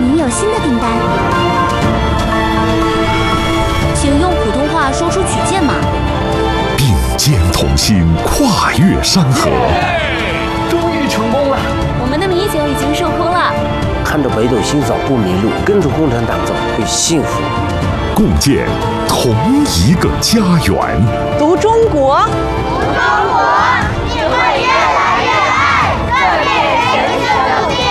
您有新的订单，请用普通话说出取件码。 并肩同行，跨越山河。 终于成功了！ 我们的米酒已经售空了。 看着北斗星扫不迷路，跟着共产党走会幸福。 共建同一个家园。 读中国，